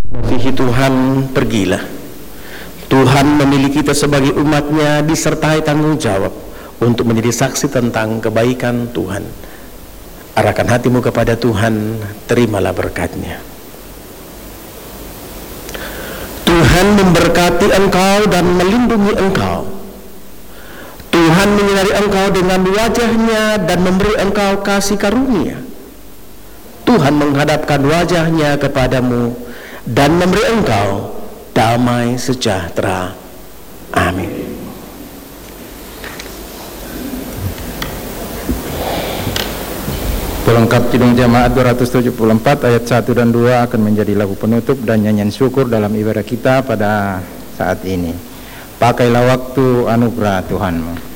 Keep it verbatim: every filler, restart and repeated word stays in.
Mengasihi Tuhan, pergilah. Tuhan memilih kita sebagai umatnya disertai tanggung jawab untuk menjadi saksi tentang kebaikan Tuhan. Arahkan hatimu kepada Tuhan, terimalah berkat-Nya. Tuhan memberkati engkau dan melindungi engkau. Tuhan menyinari engkau dengan wajah-Nya dan memberi engkau kasih karunia. Tuhan menghadapkan wajah-Nya kepadamu dan memberi engkau damai sejahtera. Amin. Pelengkap Kidung Jemaat dua ratus tujuh puluh empat ayat satu dan dua akan menjadi lagu penutup dan nyanyian syukur dalam ibadah kita pada saat ini. Pakailah waktu anugerah Tuhanmu.